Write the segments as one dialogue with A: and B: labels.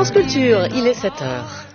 A: France Culture, il est 7h.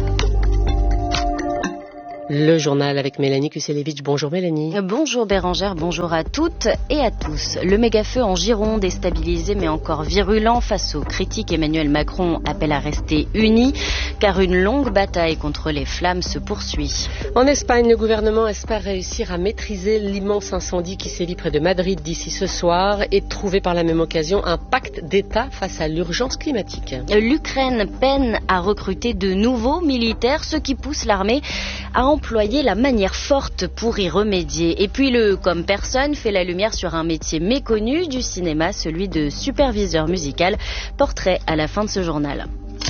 A: Le journal avec Mélanie Kuselevich. Bonjour Mélanie.
B: Bonjour Bérangère, bonjour à toutes et à tous. Le méga-feu en Gironde, déstabilisé mais encore virulent face aux critiques, Emmanuel Macron appelle à rester unis car une longue bataille contre les flammes se poursuit.
A: En Espagne, le gouvernement espère réussir à maîtriser l'immense incendie qui sévit près de Madrid d'ici ce soir et trouver par la même occasion un pacte d'État face à l'urgence climatique.
B: L'Ukraine peine à recruter de nouveaux militaires, ce qui pousse l'armée à employer la manière forte pour y remédier. Et puis le Comme personne fait la lumière sur un métier méconnu du cinéma, celui de superviseur musical. Portrait à la fin de ce journal.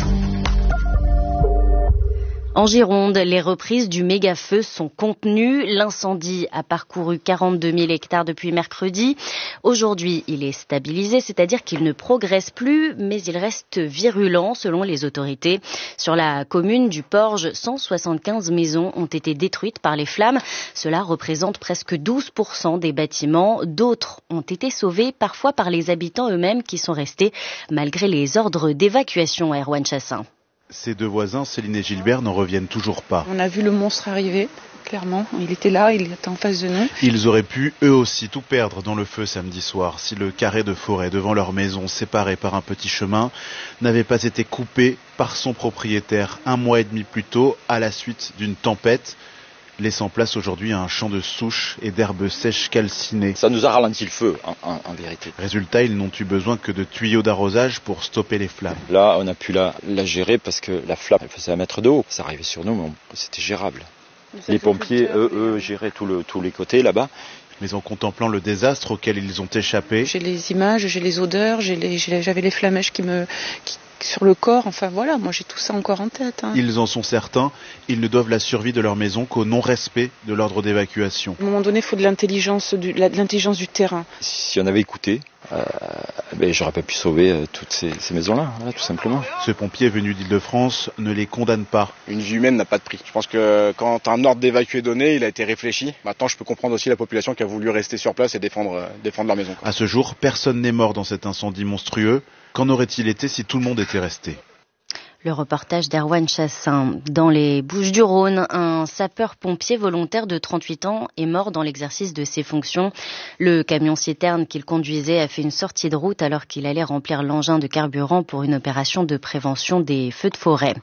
B: En Gironde, les reprises du méga-feu sont contenues. L'incendie a parcouru 42 000 hectares depuis mercredi. Aujourd'hui, il est stabilisé, c'est-à-dire qu'il ne progresse plus, mais il reste virulent selon les autorités. Sur la commune du Porge, 175 maisons ont été détruites par les flammes. Cela représente presque 12% des bâtiments. D'autres ont été sauvés, parfois par les habitants eux-mêmes qui sont restés malgré les ordres d'évacuation. Erwan Chassin.
C: Ces deux voisins, Céline et Gilbert, n'en reviennent toujours pas.
D: On a vu le monstre arriver, clairement. Il était là, il était en face de nous.
C: Ils auraient pu, eux aussi, tout perdre dans le feu samedi soir si le carré de forêt devant leur maison, séparé par un petit chemin, n'avait pas été coupé par son propriétaire 1 mois et demi plus tôt à la suite d'une tempête, laissant place aujourd'hui à un champ de souches et d'herbes sèches calcinées.
E: Ça nous a ralenti le feu, en vérité.
C: Résultat, ils n'ont eu besoin que de tuyaux d'arrosage pour stopper les flammes.
E: Là, on a pu la gérer parce que la flamme, elle faisait 1 mètre de haut. Ça arrivait sur nous, mais c'était gérable. Les pompiers, eux, géraient tous les côtés là-bas.
C: Mais en contemplant le désastre auquel ils ont échappé...
D: J'ai les images, j'ai les odeurs, j'avais les flamèches qui sur le corps, enfin voilà, moi j'ai tout ça encore en tête.
C: Ils en sont certains, ils ne doivent la survie de leur maison qu'au non-respect de l'ordre d'évacuation.
D: À un moment donné, il faut de l'intelligence du terrain.
E: Si on avait écouté, j'aurais pas pu sauver toutes ces maisons-là, tout simplement.
C: Ce pompier venu d'Île-de-France ne les condamne pas.
F: Une vie humaine n'a pas de prix. Je pense que quand un ordre d'évacuer est donné, il a été réfléchi. Maintenant, je peux comprendre aussi la population qui a voulu rester sur place et défendre leur maison.
C: À ce jour, personne n'est mort dans cet incendie monstrueux. Qu'en aurait-il été si tout le monde était resté ?
B: Le reportage d'Erwan Chassin. Dans les Bouches-du-Rhône, un sapeur-pompier volontaire de 38 ans est mort dans l'exercice de ses fonctions. Le camion-citerne qu'il conduisait a fait une sortie de route alors qu'il allait remplir l'engin de carburant pour une opération de prévention des feux de forêt.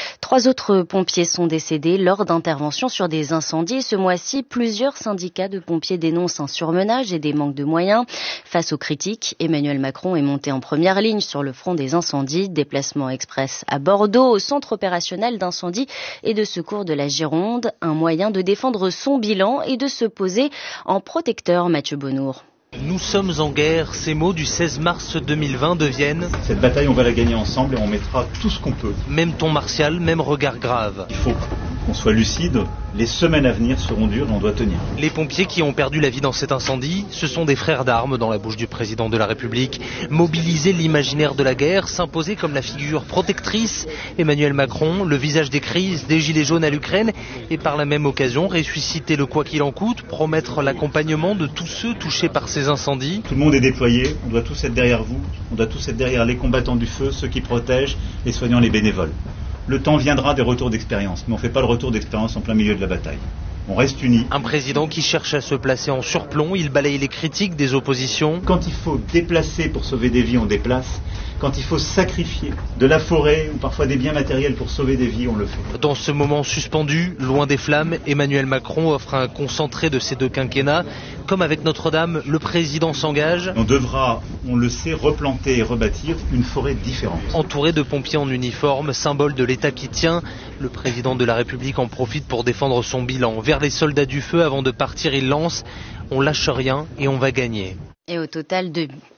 B: 3 autres pompiers sont décédés lors d'interventions sur des incendies. Ce mois-ci, plusieurs syndicats de pompiers dénoncent un surmenage et des manques de moyens. Face aux critiques, Emmanuel Macron est monté en première ligne sur le front des incendies. Déplacement express à Bordeaux, au centre opérationnel d'incendie et de secours de la Gironde. Un moyen de défendre son bilan et de se poser en protecteur, Mathieu Bonnour.
G: Nous sommes en guerre, ces mots du 16 mars 2020 deviennent...
H: Cette bataille, on va la gagner ensemble et on mettra tout ce qu'on peut.
G: Même ton martial, même regard grave.
H: Il faut qu'on soit lucide, les semaines à venir seront dures et on doit tenir.
G: Les pompiers qui ont perdu la vie dans cet incendie, ce sont des frères d'armes dans la bouche du président de la République. Mobiliser l'imaginaire de la guerre, s'imposer comme la figure protectrice, Emmanuel Macron, le visage des crises, des gilets jaunes à l'Ukraine, et par la même occasion ressusciter le quoi qu'il en coûte, promettre l'accompagnement de tous ceux touchés par ces incendies.
H: Tout le monde est déployé, on doit tous être derrière vous, on doit tous être derrière les combattants du feu, ceux qui protègent, les soignants, les bénévoles. Le temps viendra des retours d'expérience, mais on ne fait pas le retour d'expérience en plein milieu de la bataille. On reste unis.
G: Un président qui cherche à se placer en surplomb, il balaye les critiques des oppositions.
H: Quand il faut déplacer pour sauver des vies, on déplace. Quand il faut sacrifier de la forêt ou parfois des biens matériels pour sauver des vies, on le fait.
G: Dans ce moment suspendu, loin des flammes, Emmanuel Macron offre un concentré de ces 2 quinquennats. Comme avec Notre-Dame, le président s'engage.
H: On devra, on le sait, replanter et rebâtir une forêt différente.
G: Entouré de pompiers en uniforme, symbole de l'État qui tient, le président de la République en profite pour défendre son bilan. Vers les soldats du feu, avant de partir, il lance « On lâche rien et on va gagner ».
B: Et au total,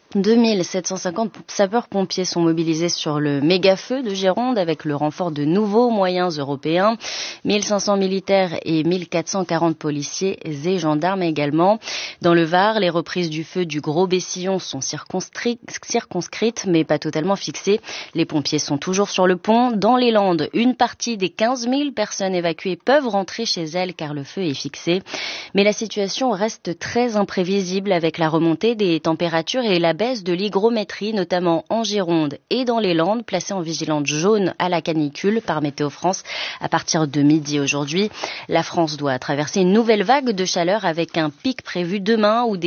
B: 2750 sapeurs-pompiers sont mobilisés sur le méga-feu de Gironde avec le renfort de nouveaux moyens européens. 1500 militaires et 1440 policiers et gendarmes également. Dans le Var, les reprises du feu du Gros Bessillon sont circonscrites mais pas totalement fixées. Les pompiers sont toujours sur le pont. Dans les Landes, une partie des 15 000 personnes évacuées peuvent rentrer chez elles car le feu est fixé. Mais la situation reste très imprévisible avec la remontée des températures et la baisse de l'hygrométrie, notamment en Gironde et dans les Landes, placées en vigilance jaune à la canicule par Météo France à partir de midi aujourd'hui. La France doit traverser une nouvelle vague de chaleur avec un pic prévu demain où des